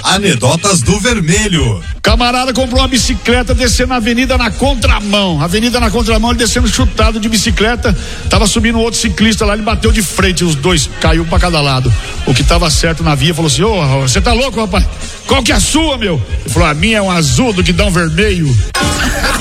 Anedotas do Vermelho. Camarada comprou uma bicicleta descendo a avenida na contramão. Ele descendo chutado de bicicleta. Tava subindo outro ciclista lá, ele bateu de frente, os dois caiu pra cada lado. O que tava certo na via falou assim: ô, você tá louco, rapaz? Qual que é a sua, meu? Ele falou: a minha é um azul do que dá um vermelho.